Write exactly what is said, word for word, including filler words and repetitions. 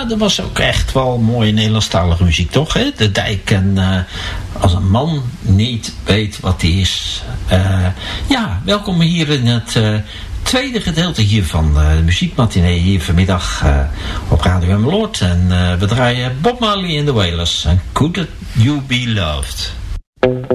dat was ook echt wel mooie Nederlandstalige muziek, toch? Hè? De Dijk en uh, Als een man niet weet wat hij is. Uh, ja, welkom hier in het uh, tweede gedeelte hier van uh, de muziekmatinee hier vanmiddag uh, op Radio Emmeloord. En uh, we draaien Bob Marley in the Wailers. And Could You Be Loved?